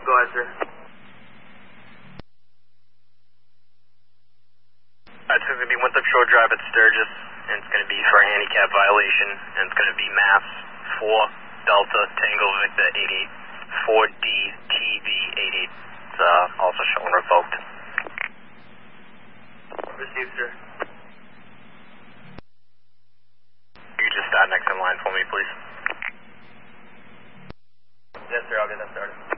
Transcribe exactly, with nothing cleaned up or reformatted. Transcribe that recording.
Go ahead, sir. It's going to be Winthrop Shore Drive at Sturgis, and it's going to be for a handicap violation, and it's going to be Mass four Delta Tango Victor eighty-eight, four D T V eighty-eight. It's uh, also showing revoked. Received, sir. You could just start next in line for me, please. Yes, sir. I'll get that started.